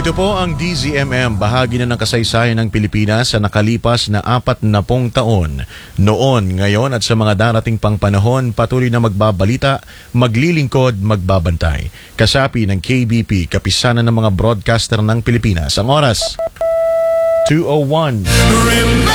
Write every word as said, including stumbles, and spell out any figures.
Ito po ang D Z M M, bahagi na ng kasaysayan ng Pilipinas sa nakalipas na apat na pong taon. Noon, ngayon at sa mga darating pang panahon, patuloy na magbabalita, maglilingkod, magbabantay. Kasapi ng K B P, kapisanan ng mga broadcaster ng Pilipinas. Ang oras, two oh one.